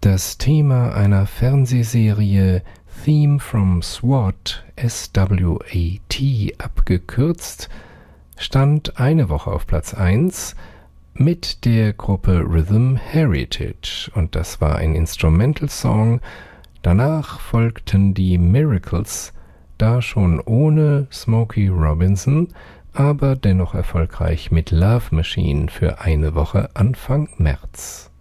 Das Thema einer Fernsehserie Theme from SWAT, SWAT abgekürzt, stand eine Woche auf Platz 1 mit der Gruppe Rhythm Heritage, und das war ein Instrumental-Song. Danach folgten die Miracles, da schon ohne Smokey Robinson, aber dennoch erfolgreich mit Love Machine für eine Woche Anfang März.